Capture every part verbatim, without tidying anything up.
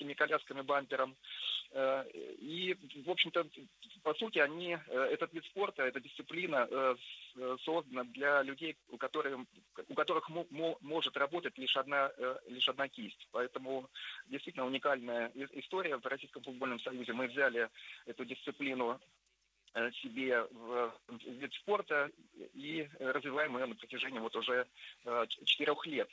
детскими колясками, бампером. И, в общем-то, по сути, они, этот вид спорта, эта дисциплина создана для людей, у которых, у которых может работать лишь одна, лишь одна кисть. Поэтому действительно уникальная история в Российском футбольном союзе. Мы взяли эту дисциплину себе в вид спорта и развиваем ее на протяжении вот уже четырех лет.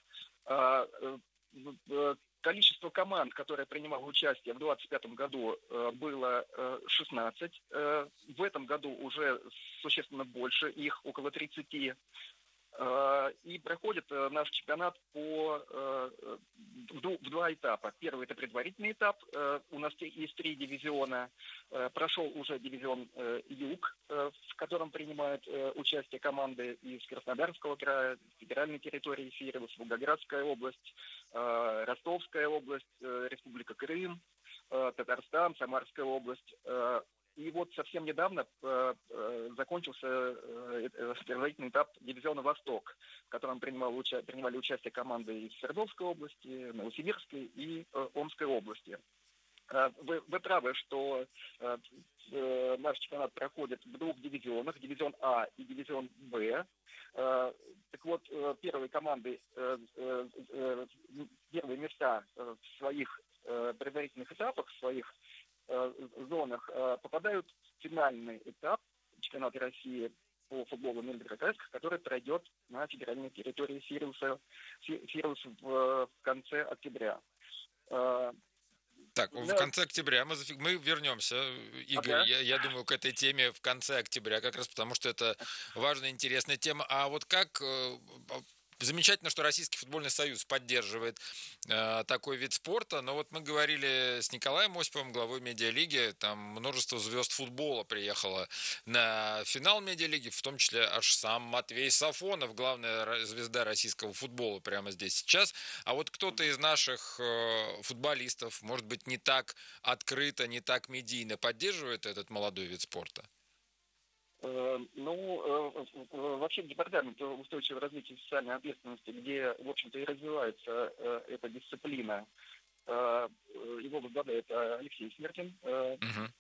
Количество команд, которые принимало участие в двадцать пятом году, было шестнадцать. В этом году уже существенно больше, их около тридцати. И проходит наш чемпионат по, в два этапа. Первый – это предварительный этап. У нас есть три дивизиона. Прошел уже дивизион Юг, в котором принимают участие команды из Краснодарского края, федеральной территории Северус, Волгоградская область, Ростовская область, Республика Крым, Татарстан, Самарская область. И вот совсем недавно э, э, закончился э, предварительный этап дивизиона «Восток», в котором принимал, уча- принимали участие команды из Свердловской области, Новосибирской и э, Омской области. Э, вы, вы правы, что э, э, наш чемпионат проходит в двух дивизионах, дивизион А и дивизион Б. Э, так вот, э, первые команды, э, э, э, первые места э, в своих э, предварительных этапах, в своих зонах попадают в финальный этап чемпионата России по футболу на электроколясках, который пройдет на федеральной территории Сириуса, Сириус в конце октября. Так, в конце октября мы, зафиг... мы вернемся, Игорь, ага. я, я думаю, к этой теме в конце октября, как раз потому, что это важная, интересная тема. А вот как... Замечательно, что Российский футбольный союз поддерживает э, такой вид спорта, но вот мы говорили с Николаем Осиповым, главой медиалиги, там множество звезд футбола приехало на финал медиалиги, в том числе аж сам Матвей Сафонов, главная звезда российского футбола прямо здесь сейчас. А вот кто-то из наших э, футболистов, может быть, не так открыто, не так медийно поддерживает этот молодой вид спорта? Ну, вообще департамент устойчивого развития и социальной ответственности, где, в общем-то, и развивается эта дисциплина, его возглавляет Алексей Смертин. Uh-huh.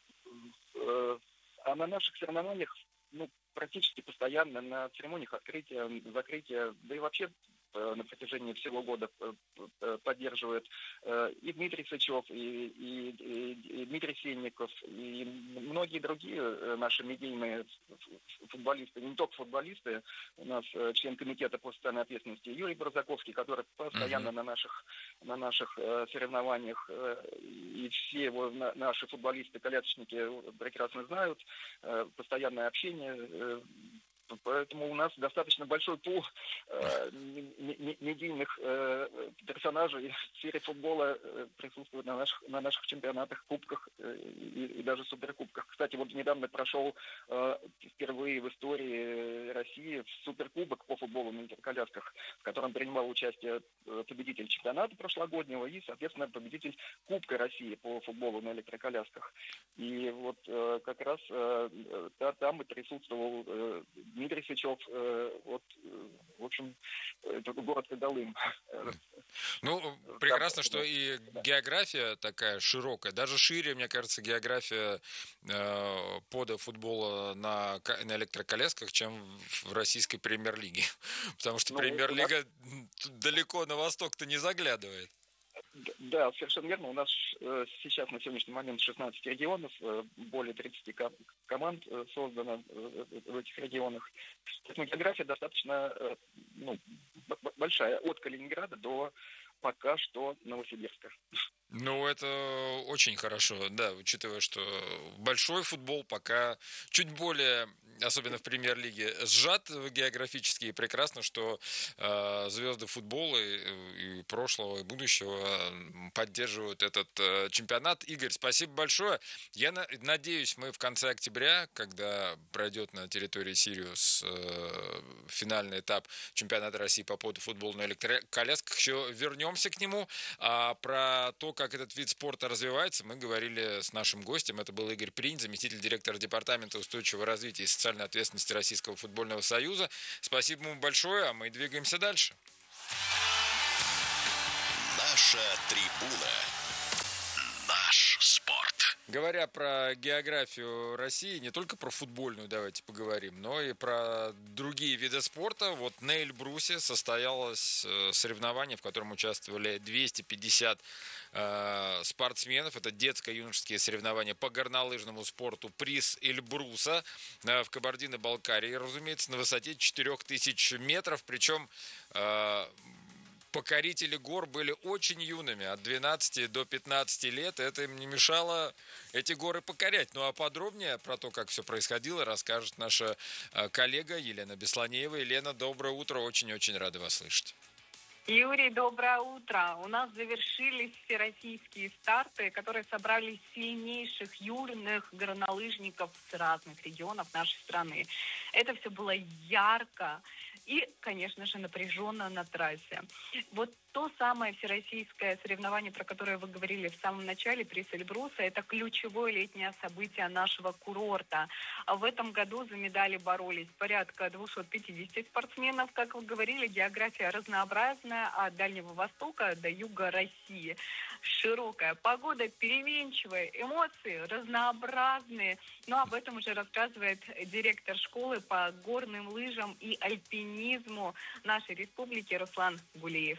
А на наших соревнованиях, ну, практически постоянно, на церемониях открытия, закрытия, да и вообще на протяжении всего года поддерживает и Дмитрий Сычев, и, и, и Дмитрий Сенников, и многие другие наши медийные футболисты, не только футболисты, у нас член комитета по социальной ответственности Юрий Барзаковский, который постоянно uh-huh. на наших, на наших соревнованиях, и все его наши футболисты-колясочники прекрасно знают, постоянное общение. Поэтому у нас достаточно большой пул э, медийных э, персонажей в сфере футбола э, присутствует на наших, на наших чемпионатах, кубках э, и, и даже суперкубках. Кстати, вот недавно прошел э, впервые в истории России суперкубок по футболу на электроколясках, в котором принимал участие победитель чемпионата прошлогоднего и, соответственно, победитель Кубка России по футболу на электроколясках. И вот э, как раз э, там и присутствовал э, Дмитрий Сычев, э, вот, э, в общем, это город Кадалым. Ну, прекрасно, что и география такая широкая, даже шире, мне кажется, география э, пода футбола на, на электроколясках, чем в российской премьер-лиге. Потому что ну, премьер-лига нас... далеко на восток-то не заглядывает. Да, совершенно верно. У нас э, сейчас на сегодняшний момент шестнадцать регионов, э, более тридцати ко- команд э, создано э, в этих регионах. Поэтому география достаточно э, ну, б- большая, от Калининграда до пока что Новосибирска. Ну, это очень хорошо, да, учитывая, что большой футбол пока чуть более, особенно в премьер-лиге, сжат географически, и прекрасно, что э, звезды футбола и, и прошлого, и будущего поддерживают этот э, чемпионат. Игорь, спасибо большое. Я на, надеюсь, мы в конце октября, когда пройдет на территории Сириус э, финальный этап чемпионата России по футболу на электроколясках, еще вернемся к нему. А про то, как этот вид спорта развивается, мы говорили с нашим гостем. Это был Игорь Принь, заместитель директора департамента устойчивого развития и социальной ответственности Российского футбольного союза. Спасибо ему большое, а мы двигаемся дальше. Наша трибуна. Говоря про географию России, не только про футбольную давайте поговорим, но и про другие виды спорта. Вот на Эльбрусе состоялось э, соревнование, в котором участвовали двести пятьдесят э, спортсменов. Это детско-юношеские соревнования по горнолыжному спорту «Приз Эльбруса» э, в Кабардино-Балкарии, разумеется, на высоте четырех тысяч метров. Причем э, покорители гор были очень юными, от двенадцати до пятнадцати лет. Это им не мешало эти горы покорять. Ну а подробнее про то, как все происходило, расскажет наша коллега Елена Бесланеева. Елена, доброе утро, очень-очень рада вас слышать. Юрий, доброе утро. У нас завершились всероссийские старты, которые собрали сильнейших юных горнолыжников с разных регионов нашей страны. Это все было ярко и, конечно же, напряженно на трассе. Вот то самое всероссийское соревнование, про которое вы говорили в самом начале, приз Эльбруса, это ключевое летнее событие нашего курорта. В этом году за медали боролись порядка двести пятьдесят спортсменов. Как вы говорили, география разнообразная, от Дальнего Востока до юга России. Широкая погода, переменчивая, эмоции разнообразные. Но об этом уже рассказывает директор школы по горным лыжам и альпинизму нашей республики Руслан Гулиев.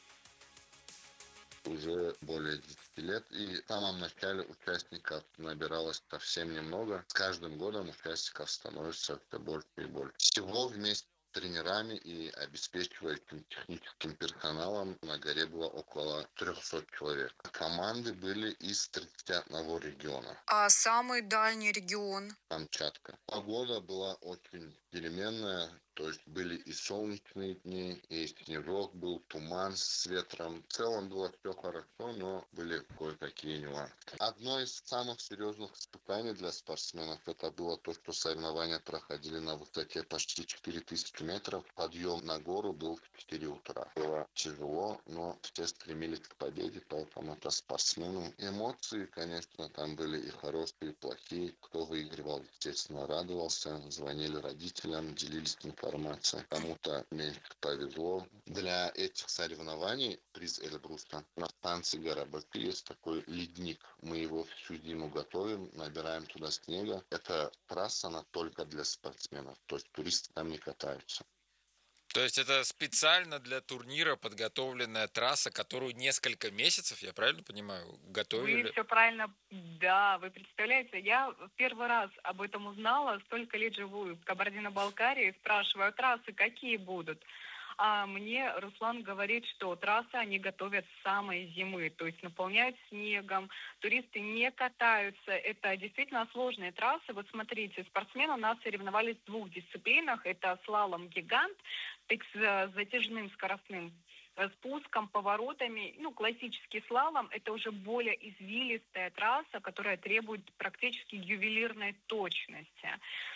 Уже более десяти лет, и в самом начале участников набиралось совсем немного. С каждым годом участников становится все больше и больше. Всего вместе с тренерами и обеспечивающим техническим персоналом на горе было около трехсот человек. Команды были из тридцати одного региона. А самый дальний регион? Камчатка. Погода была очень переменная, то есть были и солнечные дни, и снежок был, туман с ветром. В целом было все хорошо, но были кое-какие нюансы. Одно из самых серьезных испытаний для спортсменов это было то, что соревнования проходили на высоте почти четыре тысячи метров. Подъем на гору был в четыре утра. Было тяжело, но все стремились к победе, поэтому это спортсмены. Эмоции, конечно, там были и хорошие, и плохие. Кто выигрывал, естественно, радовался. Звонили родителям, делились информацией. Кому-то меньше повезло. Для этих соревнований приз Эльбруса на станции Горобаки есть такой ледник. Мы его всю зиму готовим, набираем туда снега. Эта трасса, она только для спортсменов. То есть туристы там не катаются. То есть это специально для турнира подготовленная трасса, которую несколько месяцев, я правильно понимаю, готовили? Вы все правильно, да, вы представляете, я в первый раз об этом узнала, столько лет живу в Кабардино-Балкарии, спрашиваю, трассы какие будут? А мне Руслан говорит, что трассы они готовят с самой зимы, то есть наполняют снегом, туристы не катаются. Это действительно сложные трассы. Вот смотрите, спортсмены у нас соревновались в двух дисциплинах. Это слалом-гигант, так с затяжным скоростным спуском, поворотами. Ну, классический слалом – это уже более извилистая трасса, которая требует практически ювелирной точности.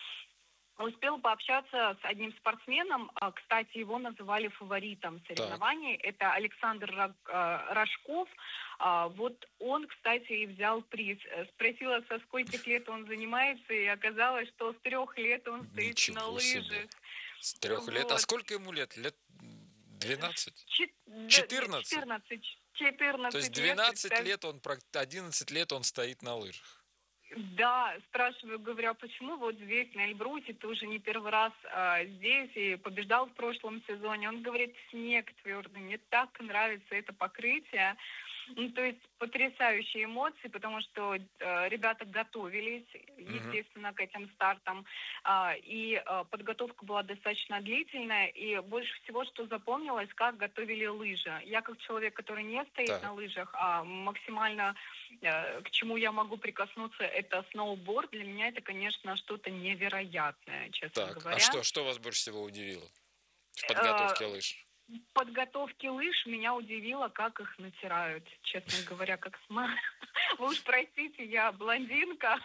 Успел пообщаться с одним спортсменом, кстати, его называли фаворитом соревнований. Так. Это Александр Рожков. Вот он, кстати, и взял приз. Спросила, со скольких лет он занимается, и оказалось, что с трех лет он стоит Ничего на лыжах. Себе. С трех вот. лет? А сколько ему лет? Лет двенадцать? четырнадцать? четырнадцать. четырнадцать. То есть двенадцать лет, лет он, одиннадцать лет он стоит на лыжах. Да, спрашиваю, говорю, а почему вот здесь, на Эльбрусе, ты уже не первый раз а, здесь и побеждал в прошлом сезоне? Он говорит, снег твердый, мне так нравится это покрытие. Ну, то есть потрясающие эмоции, потому что э, ребята готовились, естественно, uh-huh. к этим стартам, э, и э, подготовка была достаточно длительная, и больше всего, что запомнилось, как готовили лыжи. Я как человек, который не стоит так. на лыжах, а максимально э, к чему я могу прикоснуться, это сноуборд. Для меня это, конечно, что-то невероятное, честно так, говоря. А что, что вас больше всего удивило в подготовке э- лыж? В подготовке лыж меня удивило, как их натирают, честно говоря, как смазка. Вы уж простите, я блондинка,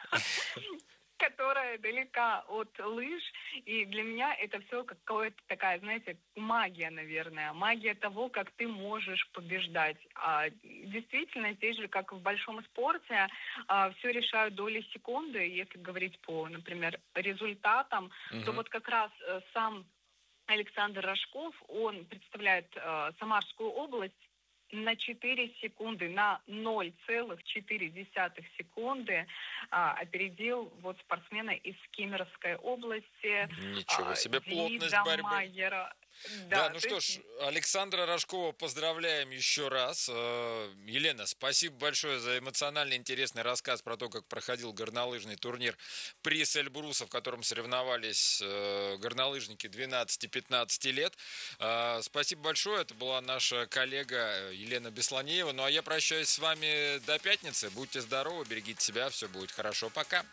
которая далека от лыж, и для меня это все какая-то такая, знаете, магия, наверное, магия того, как ты можешь побеждать. А действительно, здесь же, как в большом спорте, все решают доли секунды, если говорить по, например, результатам, угу. то вот как раз сам Александр Рожков, он представляет э, Самарскую область, на четыре секунды, на ноль целых четыре десятых секунды а, опередил вот спортсмена из Кемеровской области Ничего а, себе плотность Дида борьбы. Майера. Да, Да, ну то что есть ж, Александра Рожкова поздравляем еще раз. Э, Елена, спасибо большое за эмоционально интересный рассказ про то, как проходил горнолыжный турнир «Приз Эльбруса», в котором соревновались э, горнолыжники двенадцати-пятнадцати лет. Э, Спасибо большое, это была наша коллега Елена Бесланеева. Ну а я прощаюсь с вами до пятницы. Будьте здоровы, берегите себя, все будет хорошо. Пока.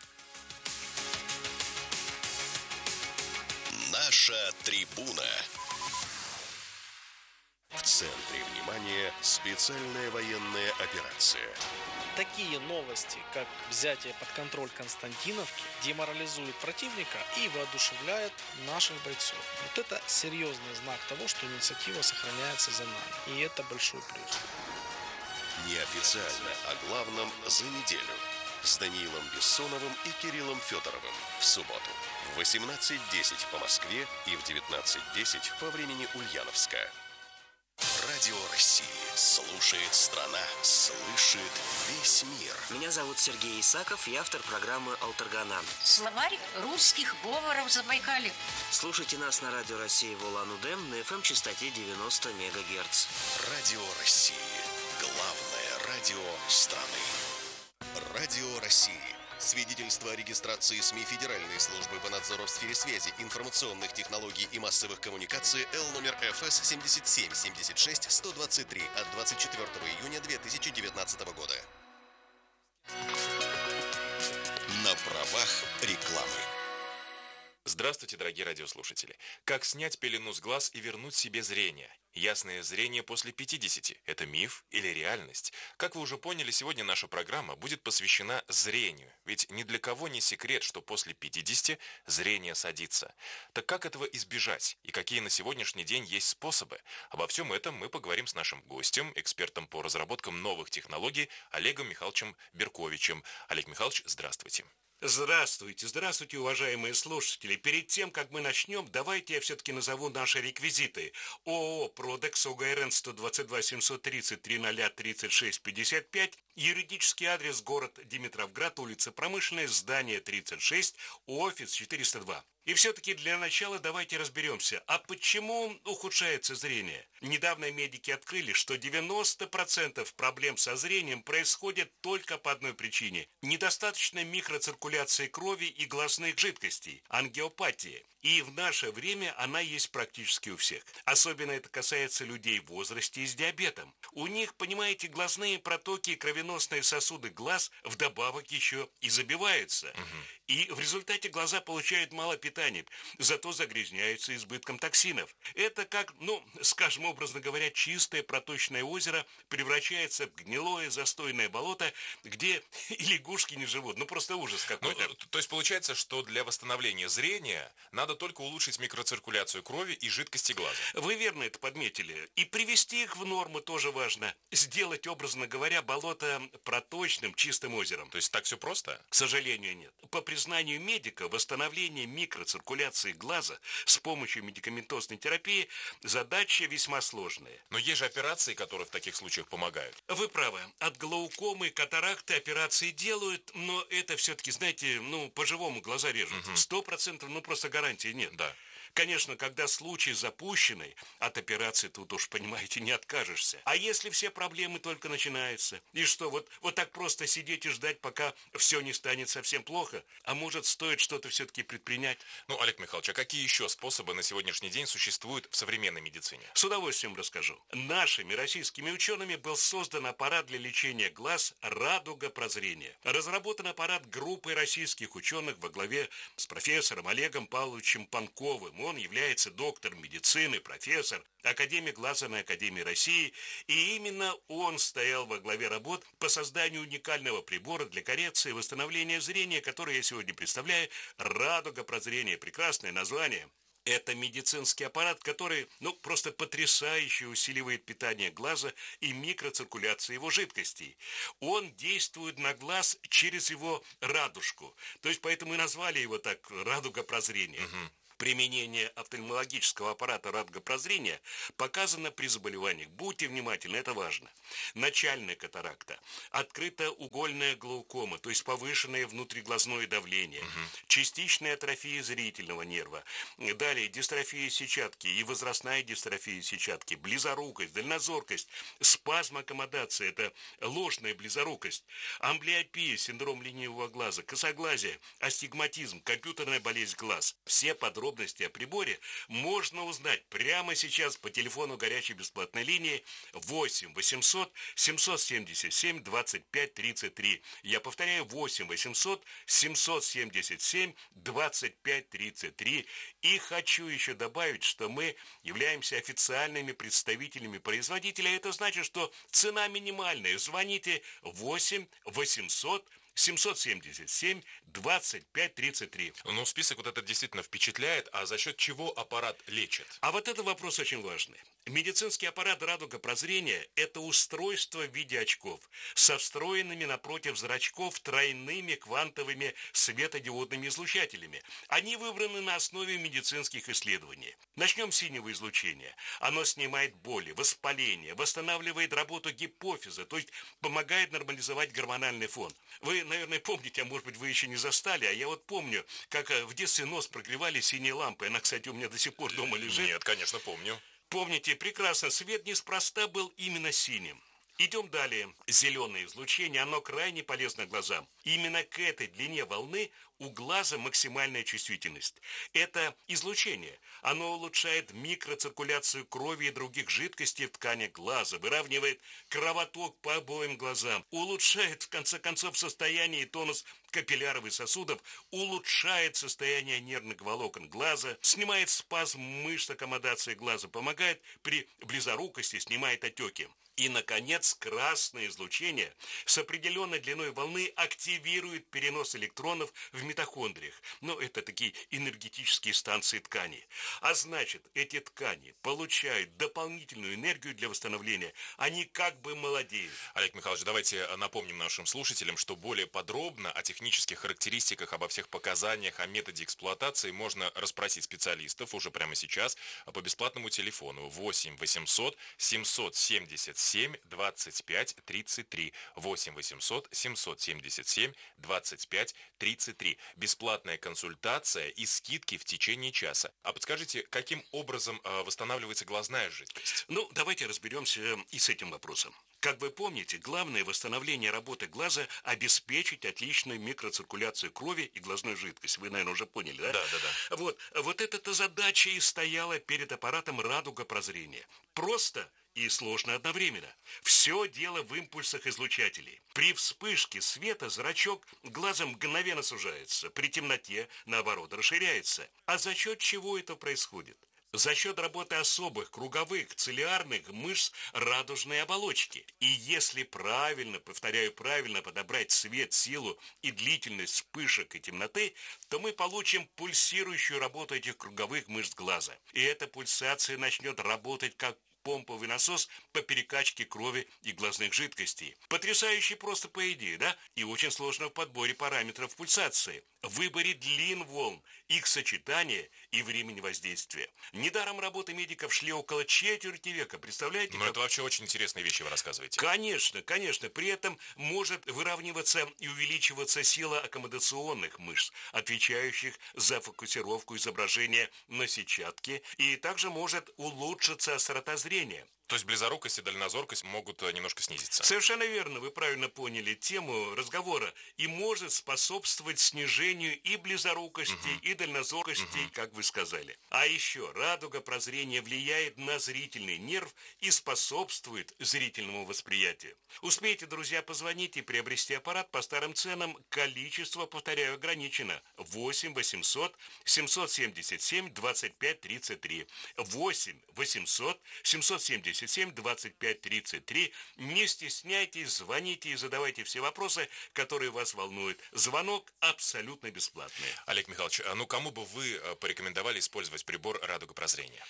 Наша трибуна. В центре внимания специальная военная операция. Такие новости, как взятие под контроль Константиновки, деморализуют противника и воодушевляют наших бойцов. Вот это серьезный знак того, что инициатива сохраняется за нами. И это большой плюс. Неофициально о главном за неделю. С Даниилом Бессоновым и Кириллом Федоровым в субботу в восемнадцать десять по Москве и в девятнадцать десять по времени Ульяновска. Радио России. Слушает страна. Слышит весь мир. Меня зовут Сергей Исаков, я автор программы «Алтаргана». Словарь русских говоров Забайкалья. Слушайте нас на Радио России в Улан-Удэ на эф эм-частоте девяносто мегагерц. Радио России. Главное радио страны. Радио России. Свидетельство о регистрации СМИ Федеральной службы по надзору в сфере связи, информационных технологий и массовых коммуникаций Л номер эф эс семьдесят семь семьдесят шесть сто двадцать три от двадцать четвёртого июня две тысячи девятнадцатого года. На правах рекламы. Здравствуйте, дорогие радиослушатели. Как снять пелену с глаз и вернуть себе зрение? Ясное зрение после пятидесяти – это миф или реальность? Как вы уже поняли, сегодня наша программа будет посвящена зрению. Ведь ни для кого не секрет, что после пятидесяти зрение садится. Так как этого избежать? И какие на сегодняшний день есть способы? Обо всем этом мы поговорим с нашим гостем, экспертом по разработкам новых технологий Олегом Михайловичем Берковичем. Олег Михайлович, здравствуйте. Здравствуйте, здравствуйте, уважаемые слушатели. Перед тем, как мы начнем, давайте я все-таки назову наши реквизиты. ООО «Продекс», ОГРН сто двадцать два семьсот тридцать три ноль тридцать шесть пятьдесят пять, юридический адрес город Димитровград, улица Промышленная, здание тридцать шесть, офис четыреста два. И все-таки для начала давайте разберемся, а почему ухудшается зрение? Недавно медики открыли, что девяносто процентов проблем со зрением происходят только по одной причине – недостаточной микроциркуляции крови и глазных жидкостей – ангиопатия. И в наше время она есть практически у всех. Особенно это касается людей в возрасте и с диабетом. У них, понимаете, глазные протоки и кровеносные сосуды глаз вдобавок еще и забиваются. Угу. И в результате глаза получают мало питания, зато загрязняются избытком токсинов. Это как, ну, скажем, образно говоря, чистое проточное озеро превращается в гнилое застойное болото, где и лягушки не живут. Ну, просто ужас какой-то. Ну, то есть получается, что для восстановления зрения надо только улучшить микроциркуляцию крови и жидкости глаза. Вы верно это подметили. И привести их в норму тоже важно. Сделать, образно говоря, болото проточным, чистым озером. То есть так все просто? К сожалению, нет. По признанию медика, восстановление микроциркуляции глаза с помощью медикаментозной терапии задача весьма сложная. Но есть же операции, которые в таких случаях помогают. Вы правы. От глаукомы, катаракты операции делают, но это все-таки, знаете, ну, по-живому глаза режут. Сто процентов, ну, просто гарантии нет. Да. Конечно, когда случай запущенный, от операции тут уж, понимаете, не откажешься. А если все проблемы только начинаются? И что, вот, вот так просто сидеть и ждать, пока все не станет совсем плохо? А может, стоит что-то все-таки предпринять? Ну, Олег Михайлович, а какие еще способы на сегодняшний день существуют в современной медицине? С удовольствием расскажу. Нашими российскими учеными был создан аппарат для лечения глаз «Радуга прозрения». Разработан аппарат группой российских ученых во главе с профессором Олегом Павловичем Панковым. Он является доктором медицины, профессор, академик Лазерной академии России, и именно он стоял во главе работ по созданию уникального прибора для коррекции и восстановления зрения, который я сегодня представляю, «Радуга прозрения». Прекрасное название. Это медицинский аппарат, который, ну, просто потрясающе усиливает питание глаза и микроциркуляцию его жидкостей. Он действует на глаз через его радужку. То есть поэтому и назвали его так «радуга прозрения». Угу. Применение офтальмологического аппарата «Радуга прозрения» показано при заболеваниях. Будьте внимательны, это важно. Начальная катаракта, открытоугольная глаукома, то есть повышенное внутриглазное давление, угу. частичная атрофия зрительного нерва, далее дистрофия сетчатки и возрастная дистрофия сетчатки, близорукость, дальнозоркость, спазм аккомодации, это ложная близорукость, амблиопия, синдром ленивого глаза, косоглазие, астигматизм, компьютерная болезнь глаз. Все подробности о приборе можно узнать прямо сейчас по телефону горячей бесплатной линии восемь восемьсот семьсот семьдесят семь двадцать пять тридцать три. Я повторяю, восемь восемьсот семьсот семьдесят семь двадцать пять тридцать три. И хочу еще добавить, что мы являемся официальными представителями производителя. Это значит, что цена минимальная. Звоните восемь восемьсот семьсот семьдесят семь двадцать пять тридцать три. Ну, список вот этот действительно впечатляет. А за счет чего аппарат лечит? А вот это вопрос очень важный. Медицинский аппарат «Радуга прозрения» – это устройство в виде очков со встроенными напротив зрачков тройными квантовыми светодиодными излучателями. Они выбраны на основе медицинских исследований. Начнем с синего излучения. Оно снимает боли, воспаление, восстанавливает работу гипофиза, то есть помогает нормализовать гормональный фон. Вы, наверное, помните, а может быть, вы еще не застали, а я вот помню, как в детстве нос прогревали синей лампой. Она, кстати, у меня до сих пор дома лежит. Нет, конечно, помню. Помните, прекрасно, свет неспроста был именно синим. Идем далее. Зеленое излучение, оно крайне полезно глазам. Именно к этой длине волны у глаза максимальная чувствительность. Это излучение. Оно улучшает микроциркуляцию крови и других жидкостей в ткани глаза, выравнивает кровоток по обоим глазам, улучшает, в конце концов, состояние и тонус капилляров и сосудов, улучшает состояние нервных волокон глаза, снимает спазм мышц аккомодации глаза, помогает при близорукости, снимает отеки. И, наконец, красное излучение с определенной длиной волны активирует перенос электронов в митохондриях. Но это такие энергетические станции тканей. А значит, эти ткани получают дополнительную энергию для восстановления. Они как бы молодеют. Олег Михайлович, давайте напомним нашим слушателям, что более подробно о технических характеристиках, обо всех показаниях, о методе эксплуатации можно расспросить специалистов уже прямо сейчас по бесплатному телефону восемь восемьсот семьсот семьдесят семь двадцать пять тридцать три. восемь восемьсот семьсот семьдесят семь двадцать пять тридцать три. Бесплатная консультация и скидки в течение часа. А подскажите, каким образом э, восстанавливается глазная жидкость? Ну, давайте разберемся и с этим вопросом. Как вы помните, главное восстановление работы глаза – обеспечить отличную микроциркуляцию крови и глазной жидкости. Вы, наверное, уже поняли, да? Да, да, да. Вот, вот эта задача и стояла перед аппаратом «Радуга прозрения». Просто и сложно одновременно. Все дело в импульсах излучателей. При вспышке света зрачок глаза мгновенно сужается, при темноте, наоборот, расширяется. А за счет чего это происходит? За счет работы особых круговых цилиарных мышц радужной оболочки. И если правильно, повторяю, правильно подобрать цвет, силу и длительность вспышек и темноты, то мы получим пульсирующую работу этих круговых мышц глаза. И эта пульсация начнет работать как помповый насос по перекачке крови и глазных жидкостей. Потрясающе просто по идее, да? И очень сложно в подборе параметров пульсации, в выборе длин волн, их сочетания и времени воздействия. Недаром работы медиков шли около четверти века, представляете? Но как... это вообще очень интересные вещи вы рассказываете. Конечно, конечно. При этом может выравниваться и увеличиваться сила аккомодационных мышц, отвечающих за фокусировку изображения на сетчатке, и также может улучшиться острота зрения. То есть близорукость и дальнозоркость могут немножко снизиться. Совершенно верно, вы правильно поняли тему разговора. И может способствовать снижению и близорукости, угу. и дальнозоркости, угу. как вы сказали. А еще радуга прозрения влияет на зрительный нерв и способствует зрительному восприятию. Успейте, друзья, позвонить и приобрести аппарат по старым ценам. Количество, повторяю, ограничено. восемь восемьсот семьсот семьдесят семь двадцать пять тридцать три. восемь восемьсот семьсот семьдесят семь двадцать пять тридцать три. Не стесняйтесь, звоните и задавайте все вопросы, которые вас волнуют. Звонок абсолютно бесплатный. Олег Михайлович, а ну кому бы вы порекомендовали использовать прибор «Радуга прозрения»?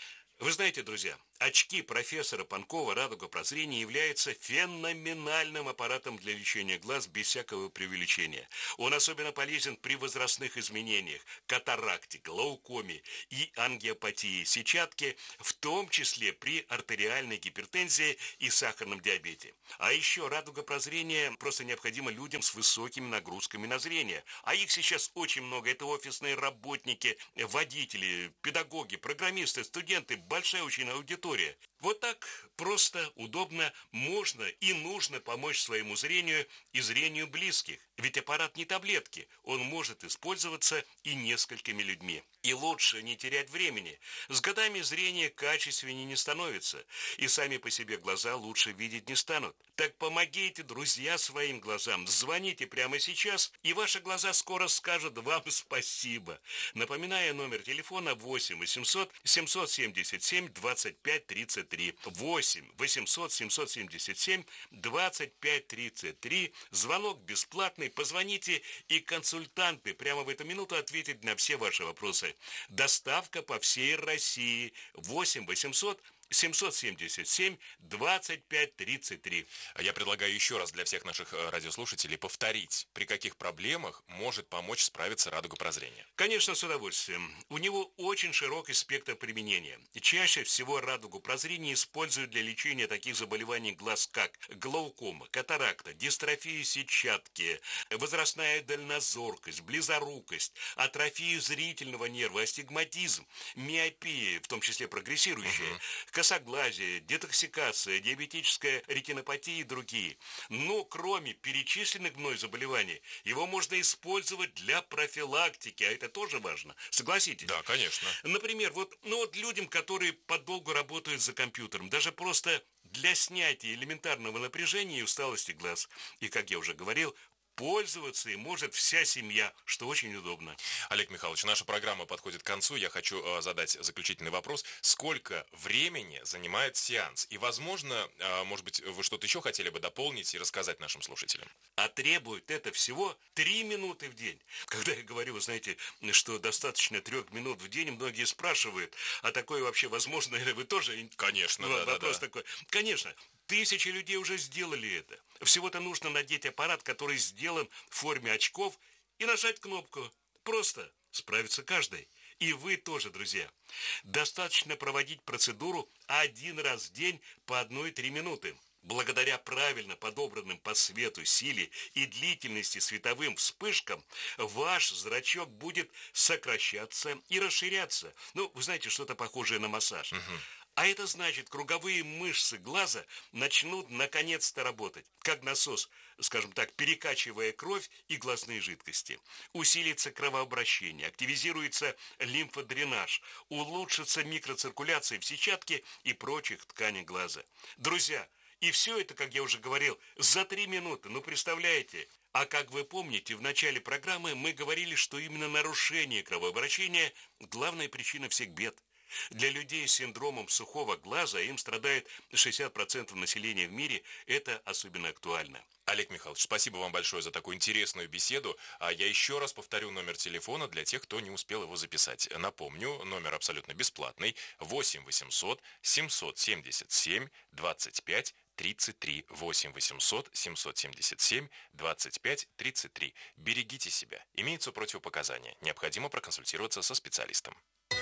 Вы знаете, друзья, очки профессора Панкова «Радуга прозрения» являются феноменальным аппаратом для лечения глаз без всякого преувеличения. Он особенно полезен при возрастных изменениях, катаракте, глаукоме и ангиопатии сетчатки, в том числе при артериальной гипертензии и сахарном диабете. А еще «Радуга прозрения» просто необходима людям с высокими нагрузками на зрение. А их сейчас очень много. Это офисные работники, водители, педагоги, программисты, студенты, большая очень аудитория. Вот так просто, удобно можно и нужно помочь своему зрению и зрению близких. Ведь аппарат не таблетки, он может использоваться и несколькими людьми. И лучше не терять времени. С годами зрение качественнее не становится, и сами по себе глаза лучше видеть не станут. Так помогите, друзья, своим глазам. Звоните прямо сейчас, и ваши глаза скоро скажут вам спасибо. Напоминаю, номер телефона восемь восемьсот семьсот семьдесят семь двадцать пять тридцать три. восемь восемьсот семьсот семьдесят семь двадцать пять тридцать три. Звонок бесплатный. Позвоните, и консультанты прямо в эту минуту ответят на все ваши вопросы. Доставка по всей России. восемь восемьсот семьсот семьдесят семь двадцать пять тридцать три. Я предлагаю еще раз для всех наших радиослушателей повторить, при каких проблемах может помочь справиться «Радуга прозрения». Конечно, с удовольствием. У него очень широкий спектр применения. Чаще всего «Радугу прозрения» используют для лечения таких заболеваний глаз, как глаукома, катаракта, дистрофия сетчатки, возрастная дальнозоркость, близорукость, атрофия зрительного нерва, астигматизм, миопия, в том числе прогрессирующая, uh-huh. косоглазие, детоксикация, диабетическая ретинопатия и другие. Но кроме перечисленных мной заболеваний, его можно использовать для профилактики, а это тоже важно. Согласитесь? Да, конечно. Например, вот, ну вот людям, которые подолгу работают за компьютером, даже просто для снятия элементарного напряжения и усталости глаз. И, как я уже говорил, пользоваться им может вся семья, что очень удобно. Олег Михайлович, наша программа подходит к концу. Я хочу э, задать заключительный вопрос. Сколько времени занимает сеанс? И, возможно, э, может быть, вы что-то еще хотели бы дополнить и рассказать нашим слушателям? А требует это всего три минуты в день. Когда я говорю, вы знаете, что достаточно трех минут в день, многие спрашивают, а такое вообще возможно? Или вы тоже? Конечно, да, вопрос да, да. такой. Конечно. Тысячи людей уже сделали это. Всего-то нужно надеть аппарат, который сделан в форме очков, и нажать кнопку. Просто справится каждый. И вы тоже, друзья. Достаточно проводить процедуру один раз в день по одной-три минуты. Благодаря правильно подобранным по свету, силе и длительности световым вспышкам ваш зрачок будет сокращаться и расширяться. Ну, вы знаете, что-то похожее на массаж. Угу. А это значит, круговые мышцы глаза начнут наконец-то работать, как насос, скажем так, перекачивая кровь и глазные жидкости. Усилится кровообращение, активизируется лимфодренаж, улучшится микроциркуляция в сетчатке и прочих тканях глаза. Друзья, и все это, как я уже говорил, за три минуты, ну представляете? А как вы помните, в начале программы мы говорили, что именно нарушение кровообращения – главная причина всех бед. Для людей с синдромом сухого глаза, им страдает шестьдесят процентов населения в мире, это особенно актуально. Олег Михайлович, спасибо вам большое за такую интересную беседу. А я еще раз повторю номер телефона для тех, кто не успел его записать. Напомню, номер абсолютно бесплатный. восемь восемьсот семьсот семьдесят семь двадцать пять тридцать три. восемь восемьсот семьсот семьдесят семь двадцать пять тридцать три. Берегите себя. Имеются противопоказания. Необходимо проконсультироваться со специалистом.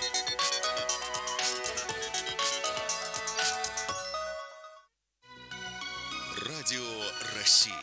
Радио России.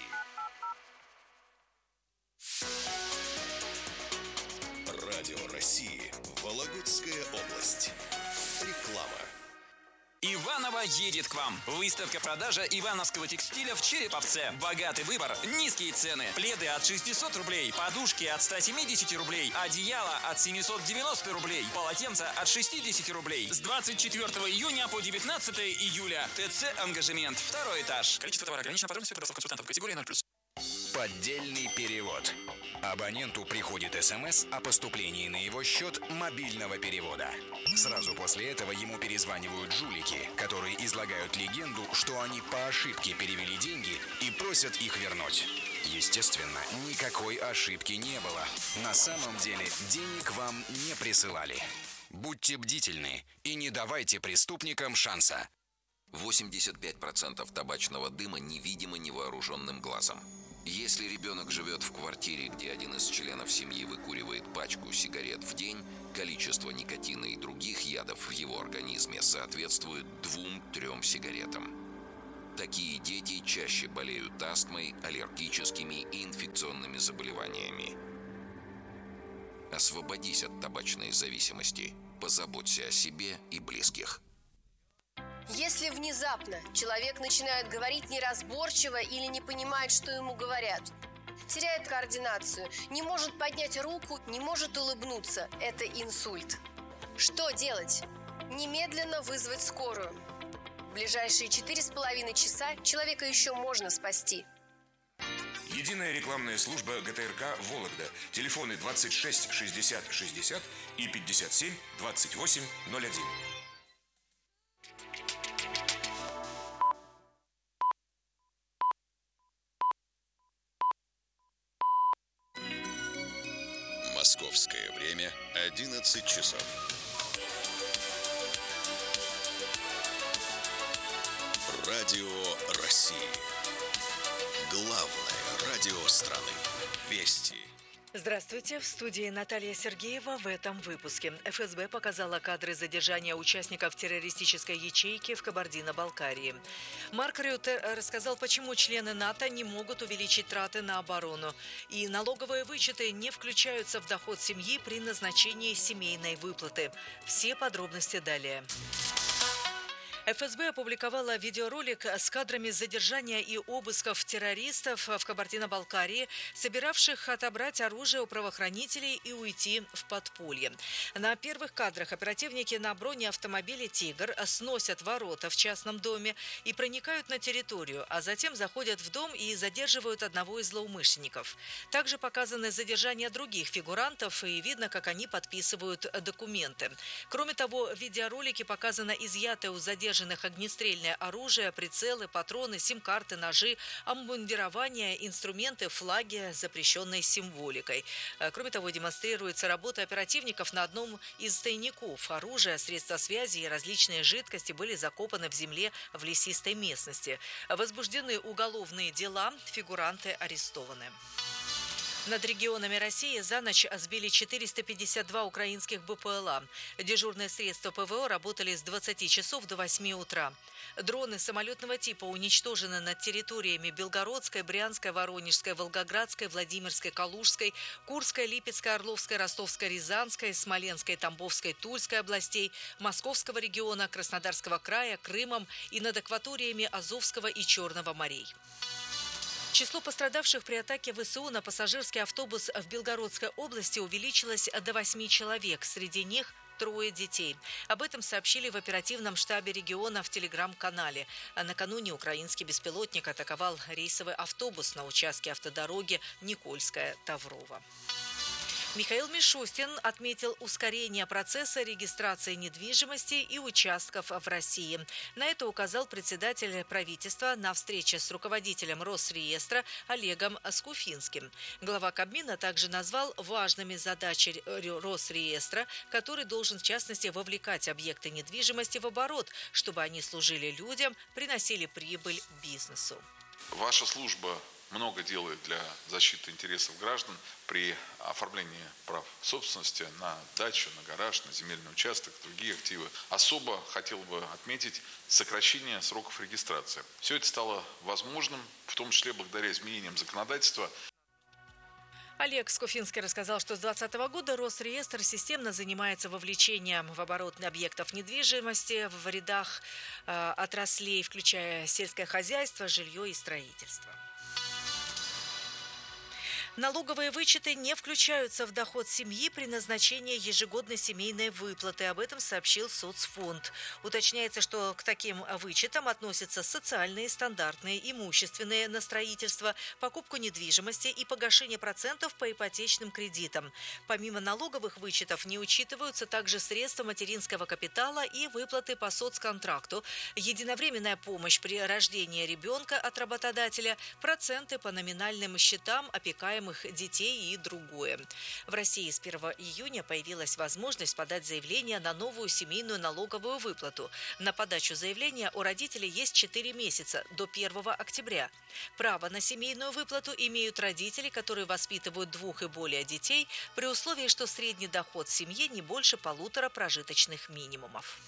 Радио России. Вологодская область. Реклама. Иваново едет к вам. Выставка-продажа ивановского текстиля в Череповце. Богатый выбор, низкие цены. Пледы от шестисот рублей, подушки от ста семидесяти рублей, одеяло от семисот девяноста рублей, полотенца от шестидесяти рублей. С двадцать четвёртого июня по девятнадцатое июля. ТЦ «Ангажемент», второй этаж. Количество товара ограничено, подробности при консультантов категории ноль плюс. Поддельный перевод. Абоненту приходит СМС о поступлении на его счет мобильного перевода. Сразу после этого ему перезванивают жулики, которые излагают легенду, что они по ошибке перевели деньги и просят их вернуть. Естественно, никакой ошибки не было. На самом деле денег вам не присылали. Будьте бдительны и не давайте преступникам шанса. восемьдесят пять процентов табачного дыма невидимо невооруженным глазом. Если ребенок живет в квартире, где один из членов семьи выкуривает пачку сигарет в день, количество никотина и других ядов в его организме соответствует двум-трем сигаретам. Такие дети чаще болеют астмой, аллергическими и инфекционными заболеваниями. Освободись от табачной зависимости. Позаботься о себе и близких. Если внезапно человек начинает говорить неразборчиво или не понимает, что ему говорят, теряет координацию, не может поднять руку, не может улыбнуться, это инсульт. Что делать? Немедленно вызвать скорую. В ближайшие четыре с половиной часа человека еще можно спасти. Единая рекламная служба ГТРК «Вологда». Телефоны двадцать шесть шестьдесят шестьдесят и пятьдесят семь двадцать восемь ноль один. Московское время одиннадцать часов. Радио России. Главное радио страны. Вести. Здравствуйте, в студии Наталья Сергеева. В этом выпуске эф эс бэ показала кадры задержания участников террористической ячейки в Кабардино-Балкарии. Марк Рютте рассказал, почему члены НАТО не могут увеличить траты на оборону. И налоговые вычеты не включаются в доход семьи при назначении семейной выплаты. Все подробности далее. эф эс бэ опубликовала видеоролик с кадрами задержания и обысков террористов в Кабардино-Балкарии, собиравших отобрать оружие у правоохранителей и уйти в подполье. На первых кадрах оперативники на бронеавтомобиле «Тигр» сносят ворота в частном доме и проникают на территорию, а затем заходят в дом и задерживают одного из злоумышленников. Также показаны задержания других фигурантов и видно, как они подписывают документы. Кроме того, в видеоролике показано изъятое у задержанных огнестрельное оружие, прицелы, патроны, сим-карты, ножи, обмундирование, инструменты, флаги с запрещенной символикой. Кроме того, демонстрируется работа оперативников на одном из тайников. Оружие, средства связи и различные жидкости были закопаны в земле в лесистой местности. Возбуждены уголовные дела, фигуранты арестованы. Над регионами России за ночь сбили четыреста пятьдесят два украинских бэ пэ эл а. Дежурные средства пэ вэ о работали с двадцати часов до восьми утра. Дроны самолетного типа уничтожены над территориями Белгородской, Брянской, Воронежской, Волгоградской, Владимирской, Калужской, Курской, Липецкой, Орловской, Ростовской, Рязанской, Смоленской, Тамбовской, Тульской областей, Московского региона, Краснодарского края, Крымом и над акваториями Азовского и Черного морей. Число пострадавших при атаке вэ эс у на пассажирский автобус в Белгородской области увеличилось до восьми человек. Среди них трое детей. Об этом сообщили в оперативном штабе региона в телеграм-канале. Накануне украинский беспилотник атаковал рейсовый автобус на участке автодороги Никольская-Таврово. Михаил Мишустин отметил ускорение процесса регистрации недвижимости и участков в России. На это указал председатель правительства на встрече с руководителем Росреестра Олегом Скуфинским. Глава Кабмина также назвал важными задачи Росреестра, который должен в частности вовлекать объекты недвижимости в оборот, чтобы они служили людям, приносили прибыль бизнесу. Ваша служба много делает для защиты интересов граждан при оформлении прав собственности на дачу, на гараж, на земельный участок, другие активы. Особо хотел бы отметить сокращение сроков регистрации. Все это стало возможным, в том числе благодаря изменениям законодательства. Олег Скуфинский рассказал, что с две тысячи двадцатого года Росреестр системно занимается вовлечением в оборот объектов недвижимости в рядах э, отраслей, включая сельское хозяйство, жилье и строительство. Налоговые вычеты не включаются в доход семьи при назначении ежегодной семейной выплаты. Об этом сообщил соцфонд. Уточняется, что к таким вычетам относятся социальные, стандартные, имущественные на строительство, покупку недвижимости и погашение процентов по ипотечным кредитам. Помимо налоговых вычетов не учитываются также средства материнского капитала и выплаты по соцконтракту, единовременная помощь при рождении ребенка от работодателя, проценты по номинальным счетам опекаемых независимых детей и другое. В России с первого июня появилась возможность подать заявление на новую семейную налоговую выплату. На подачу заявления у родителей есть четыре месяца, до первого октября. Право на семейную выплату имеют родители, которые воспитывают двух и более детей, при условии, что средний доход в семье не больше полутора прожиточных минимумов.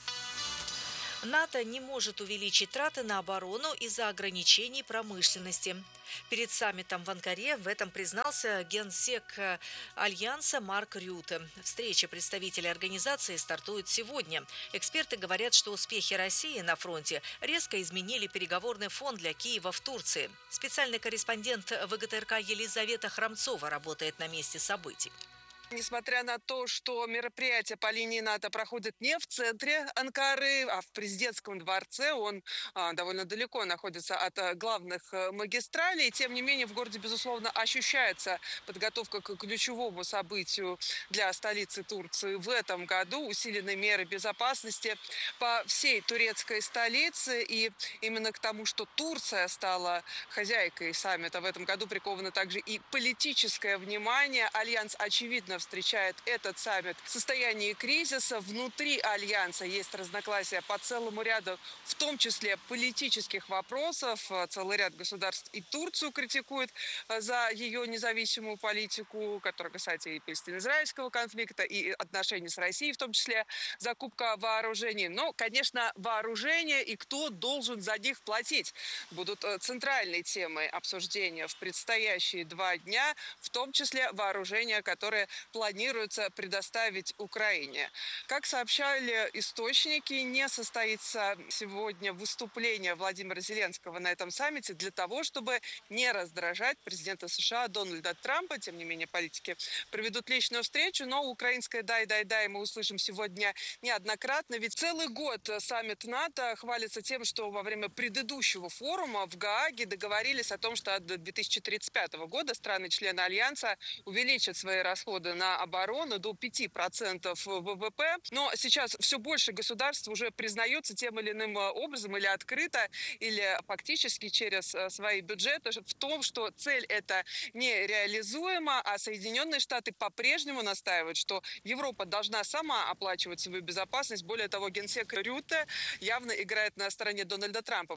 НАТО не может увеличить траты на оборону из-за ограничений промышленности. Перед саммитом в Анкаре в этом признался генсек Альянса Марк Рюте. Встреча представителей организации стартует сегодня. Эксперты говорят, что успехи России на фронте резко изменили переговорный фон для Киева в Турции. Специальный корреспондент ВГТРК Елизавета Храмцова работает на месте событий. Несмотря на то, что мероприятие по линии НАТО проходит не в центре Анкары, а в президентском дворце, он а, довольно далеко находится от а, главных а, магистралей, тем не менее в городе, безусловно, ощущается подготовка к ключевому событию для столицы Турции в этом году, усиленные меры безопасности по всей турецкой столице. И именно к тому, что Турция стала хозяйкой саммита в этом году, приковано также и политическое внимание. Альянс, очевидно, встречает этот саммит в состоянии кризиса. Внутри Альянса есть разногласия по целому ряду, в том числе политических вопросов. Целый ряд государств и Турцию критикует за ее независимую политику, которая касается и палестино-израильского конфликта, и отношений с Россией, в том числе закупка вооружений. Но, конечно, вооружения и кто должен за них платить будут центральной темой обсуждения в предстоящие два дня, в том числе вооружения, которые планируется предоставить Украине. Как сообщали источники, не состоится сегодня выступление Владимира Зеленского на этом саммите для того, чтобы не раздражать президента США Дональда Трампа. Тем не менее, политики проведут личную встречу, но украинское «дай-дай-дай» мы услышим сегодня неоднократно. Ведь целый год саммит НАТО хвалится тем, что во время предыдущего форума в Гааге договорились о том, что до две тысячи тридцать пятого года страны-члены Альянса увеличат свои расходы на оборону до пяти процентов ВВП. Но сейчас все больше государств уже признается тем или иным образом, или открыто, или фактически через свои бюджеты в том, что цель эта нереализуема, а Соединенные Штаты по-прежнему настаивают, что Европа должна сама оплачивать свою безопасность. Более того, генсек Рюте явно играет на стороне Дональда Трампа.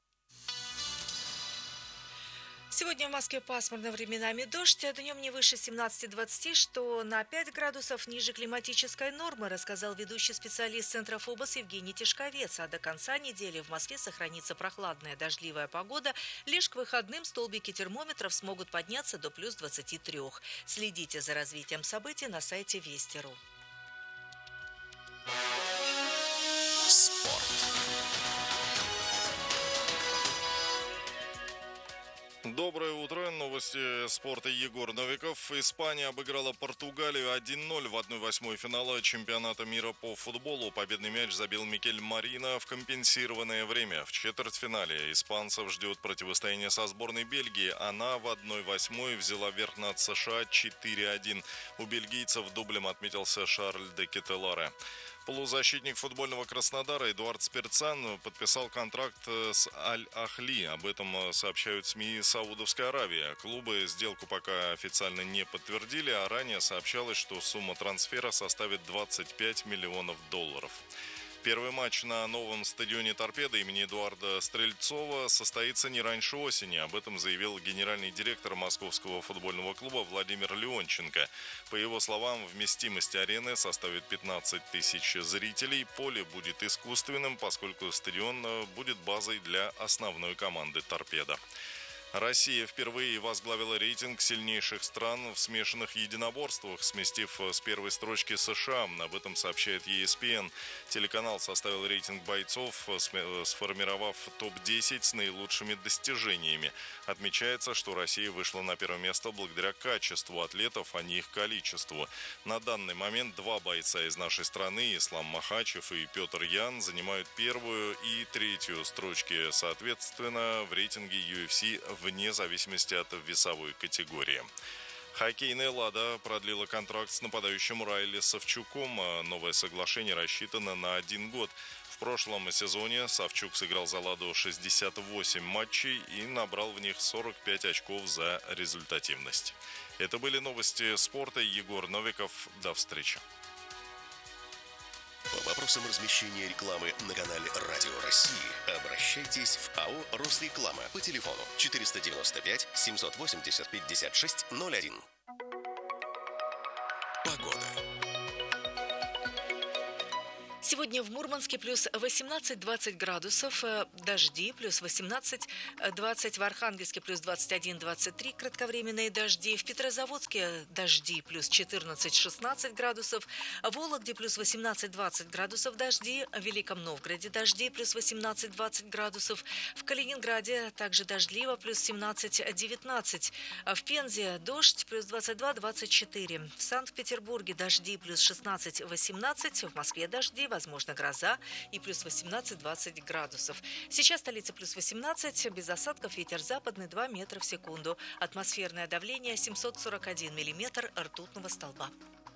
Сегодня в Москве пасмурно, временами дождь, а днем не выше семнадцати двадцати, что на пять градусов ниже климатической нормы, рассказал ведущий специалист Центра ФОБОС Евгений Тишковец. А до конца недели в Москве сохранится прохладная дождливая погода. Лишь к выходным столбики термометров смогут подняться до плюс двадцати трёх. Следите за развитием событий на сайте Вести точка ру. Спорт. Доброе утро. Новости спорта. Егор Новиков. Испания обыграла Португалию один ноль в одной восьмой финала чемпионата мира по футболу. Победный мяч забил Микель Марина в компенсированное время. В четвертьфинале испанцев ждет противостояние со сборной Бельгии. Она в одной восьмой взяла верх над США четыре один. У бельгийцев дублем отметился Шарль де Кетеларе. Полузащитник футбольного Краснодара Эдуард Спирцан подписал контракт с Аль-Ахли. Об этом сообщают СМИ Саудовской Аравии. Клубы сделку пока официально не подтвердили, а ранее сообщалось, что сумма трансфера составит двадцать пять миллионов долларов. Первый матч на новом стадионе «Торпедо» имени Эдуарда Стрельцова состоится не раньше осени. Об этом заявил генеральный директор московского футбольного клуба Владимир Леонченко. По его словам, вместимость арены составит пятнадцать тысяч зрителей. Поле будет искусственным, поскольку стадион будет базой для основной команды «Торпедо». Россия впервые возглавила рейтинг сильнейших стран в смешанных единоборствах, сместив с первой строчки США. Об этом сообщает и эс пи эн. Телеканал составил рейтинг бойцов, сформировав топ десять с наилучшими достижениями. Отмечается, что Россия вышла на первое место благодаря качеству атлетов, а не их количеству. На данный момент два бойца из нашей страны, Ислам Махачев и Петр Ян, занимают первую и третью строчки, соответственно, в рейтинге ю эф си вне зависимости от весовой категории. Хоккейная «Лада» продлила контракт с нападающим Райли Савчуком. Новое соглашение рассчитано на один год. В прошлом сезоне Савчук сыграл за «Ладу» шестьдесят восемь матчей и набрал в них сорок пять очков за результативность. Это были новости спорта. Егор Новиков. До встречи. По вопросам размещения рекламы на канале «Радио России» обращайтесь в АО «Росреклама» по телефону четыреста девяносто пять семьсот восемьдесят пятьдесят шесть ноль один. Погода. Сегодня в Мурманске плюс восемнадцать-двадцать градусов, дожди плюс восемнадцать-двадцать, в Архангельске плюс двадцать один-двадцать три, кратковременные дожди, в Петрозаводске дожди плюс четырнадцать-шестнадцать градусов, в Вологде плюс восемнадцать-двадцать градусов дожди, в Великом Новгороде дожди плюс восемнадцать-двадцать градусов, в Калининграде также дождливо плюс семнадцать-девятнадцать, в Пензе дождь плюс двадцать два-двадцать четыре, в Санкт-Петербурге дожди плюс шестнадцать-восемнадцать, в Москве дожди, возможно гроза и плюс восемнадцать-двадцать градусов. Сейчас столица плюс восемнадцать, без осадков, ветер западный два метра в секунду. Атмосферное давление семьсот сорок один миллиметр ртутного столба.